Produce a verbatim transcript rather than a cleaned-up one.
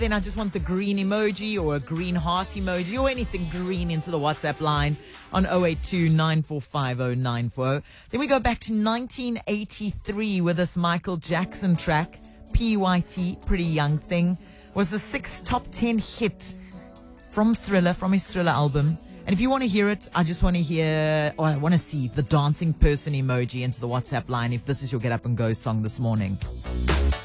then I just want the green emoji or a green heart emoji or anything green into the WhatsApp line on oh eight two, nine four five oh nine four oh. Then we go back to nineteen eighty-three with this Michael Jackson track, P Y T, Pretty Young Thing, was the sixth top ten hit from Thriller, from his Thriller album. And if you want to hear it, I just want to hear, or I want to see the dancing person emoji into the WhatsApp line if this is your Get Up and Go song this morning.